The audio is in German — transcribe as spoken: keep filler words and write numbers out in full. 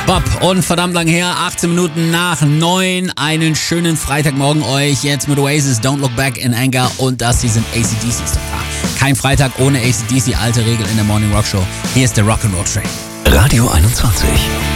Bob und verdammt lang her, achtzehn Minuten nach neun. Einen schönen Freitagmorgen euch. Jetzt mit Oasis, Don't Look Back in Anger und das hier sind A C D C. Kein Freitag ohne A C D C, alte Regel in der Morning Rock Show. Hier ist der Rock'n'Roll Train. Radio einundzwanzig.